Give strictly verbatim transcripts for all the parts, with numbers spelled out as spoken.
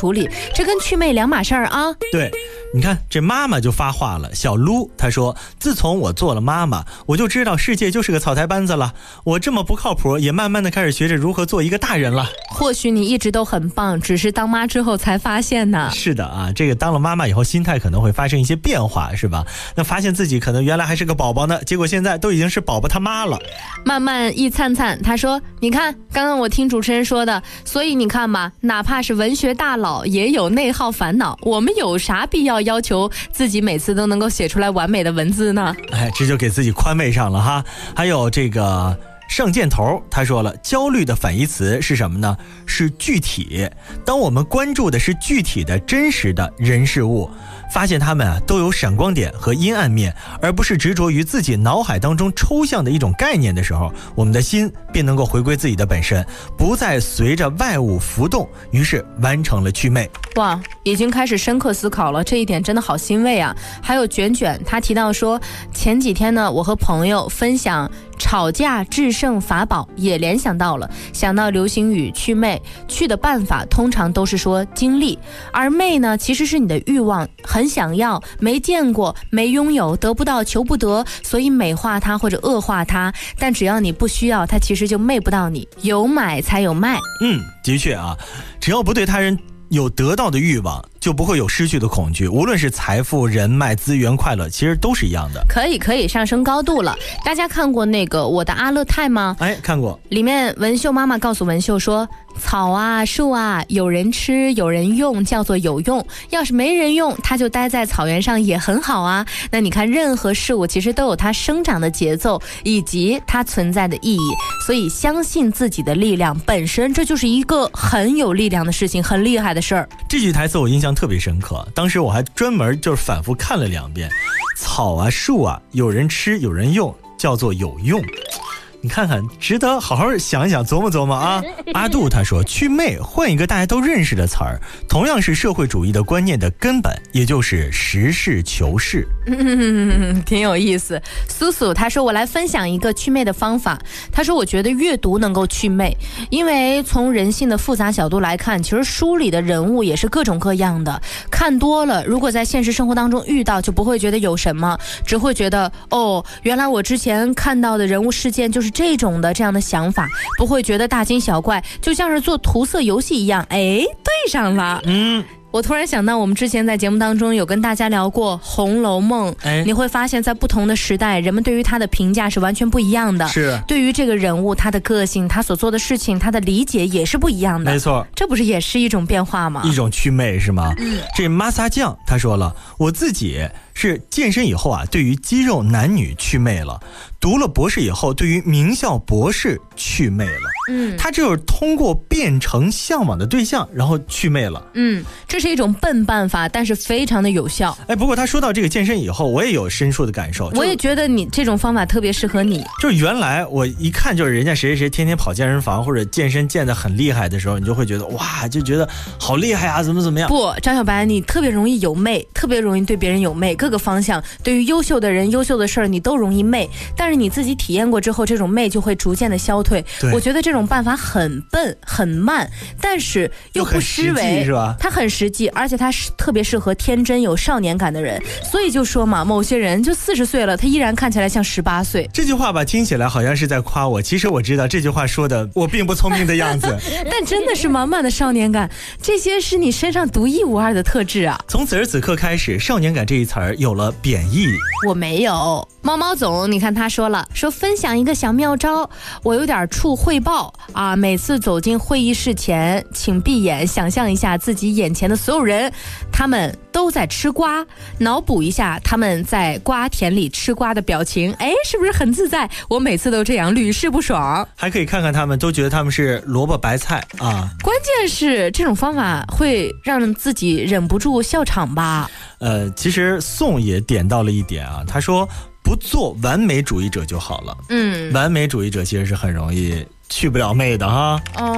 处理，这跟祛魅两码事儿啊。 对，你看这妈妈就发话了，小撸她说，自从我做了妈妈，我就知道世界就是个草台班子了，我这么不靠谱，也慢慢的开始学着如何做一个大人了。 或许你一直都很棒，只是当妈之后才发现呢。 是的啊，这个当了妈妈以后心态可能会发生一些变化，是吧？那发现自己可能原来还是个宝宝呢，结果现在都已经是宝宝他妈了。 慢慢一灿灿他说，你看刚刚我听主持人说的，所以你看吧，哪怕是文学大佬也有内耗烦恼，我们有啥必要要求自己每次都能够写出来完美的文字呢？ 哎，这就给自己宽慰上了哈。还有这个上箭头他说了，焦虑的反义词是什么呢？是具体。当我们关注的是具体的真实的人事物，发现他们啊都有闪光点和阴暗面，而不是执着于自己脑海当中抽象的一种概念的时候，我们的心便能够回归自己的本身，不再随着外物浮动，于是完成了祛魅。 哇，已经开始深刻思考了，这一点真的好欣慰啊。还有卷卷他提到说，前几天呢我和朋友分享吵架制胜法宝，也联想到了，想到流行语祛魅，祛的办法通常都是说经历，而魅呢其实是你的欲望，很想要，没见过，没拥有，得不到，求不得，所以美化它或者恶化它，但只要你不需要它，其实就魅不到你，有买才有卖。 嗯，的确啊，只要不对他人有得到的欲望，就不会有失去的恐惧，无论是财富、人脉、资源、快乐，其实都是一样的。 可以可以上升高度了。大家看过那个我的阿勒泰吗？ 哎，看过。 里面文秀妈妈告诉文秀说，草啊树啊有人吃有人用叫做有用，要是没人用它就待在草原上也很好啊。那你看任何事物其实都有它生长的节奏以及它存在的意义，所以相信自己的力量本身，这就是一个很有力量的事情，很厉害的事儿。 这句台词我印象特别深刻，当时我还专门就是反复看了两遍。草啊树啊有人吃有人用叫做有用，你看看，值得好好想一想，琢磨琢磨啊。阿杜他说，祛魅换一个大家都认识的词儿，同样是社会主义的观念的根本，也就是实事求是。 嗯，挺有意思。苏苏他说，我来分享一个祛魅的方法。他说，我觉得阅读能够祛魅，因为从人性的复杂角度来看，其实书里的人物也是各种各样的，看多了，如果在现实生活当中遇到，就不会觉得有什么，只会觉得哦，原来我之前看到的人物事件就是这种的这样的想法，不会觉得大惊小怪，就像是做涂色游戏一样。哎，对上了。 嗯， 我突然想到，我们之前在节目当中有跟大家聊过《红楼梦》，哎，你会发现在不同的时代，人们对于他的评价是完全不一样的。 是， 对于这个人物，他的个性，他所做的事情，他的理解也是不一样的。 没错， 这不是也是一种变化吗？ 一种祛魅是吗？ 嗯， 这玛萨酱他说了，我自己是健身以后啊，对于肌肉男女祛魅了。读了博士以后，对于名校博士祛魅了。 嗯， 他就是通过变成向往的对象，然后祛魅了。 嗯，这是一种笨办法，但是非常的有效。 哎，不过他说到这个健身以后，我也有深处的感受。 我也觉得你这种方法特别适合你。 就是原来我一看就是人家谁谁谁天天跑健身房或者健身健得很厉害的时候，你就会觉得哇，就觉得好厉害啊，怎么怎么样。 不，张小白，你特别容易有魅，特别容易对别人有魅，各个方向，对于优秀的人、优秀的事儿，你都容易魅。但是你自己体验过之后，这种魅就会逐渐的消退。我觉得这种办法很笨、很慢，但是又不失为， 是吧？ 它很实际，而且它是特别适合天真有少年感的人。所以就说嘛，某些人就四十岁了，他依然看起来像十八岁。 这句话吧，听起来好像是在夸我，其实我知道这句话说的我并不聪明的样子， 但真的是满满的少年感，这些是你身上独一无二的特质啊！ 从此时此刻开始，少年感这一词儿有了贬义。 我没有。猫猫总，你看他说了，说分享一个小妙招，我有点怵汇报啊，每次走进会议室前，请闭眼想象一下自己眼前的所有人，他们都在吃瓜，脑补一下他们在瓜田里吃瓜的表情，哎，是不是很自在？我每次都这样，屡试不爽。 还可以看看他们，都觉得他们是萝卜白菜啊。 关键是这种方法会让自己忍不住笑场吧？ 呃，其实宋也点到了一点啊，他说不做完美主义者就好了。嗯，完美主义者其实是很容易去不了魅的哈。 嗯。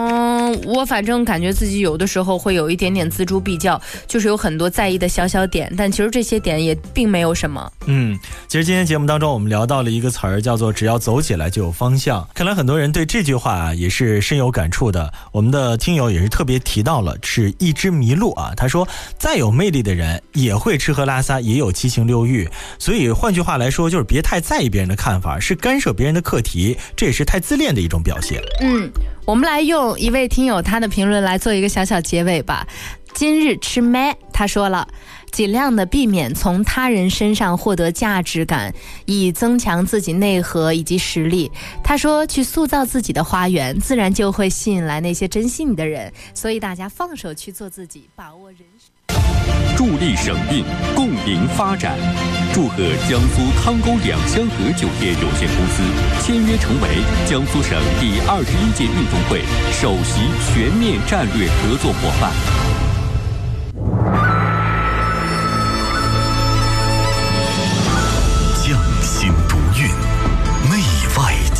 嗯，我反正感觉自己有的时候会有一点点锱铢必较，就是有很多在意的小小点，但其实这些点也并没有什么。 嗯，其实今天节目当中我们聊到了一个词儿，叫做只要走起来就有方向。看来很多人对这句话啊也是深有感触的。我们的听友也是特别提到了，是一只麋鹿啊，他说再有魅力的人也会吃喝拉撒，也有七情六欲，所以换句话来说，就是别太在意别人的看法，是干涉别人的课题，这也是太自恋的一种表现。 嗯，我们来用一位听友他的评论来做一个小小结尾吧。今日吃麦，他说了，尽量的避免从他人身上获得价值感，以增强自己内核以及实力。他说，去塑造自己的花园，自然就会吸引来那些珍惜你的人。所以大家放手去做自己，把握人生。 助力省运，共赢发展。祝贺江苏汤沟两香河酒店有限公司签约成为江苏省第二十一届运动会首席全面战略合作伙伴。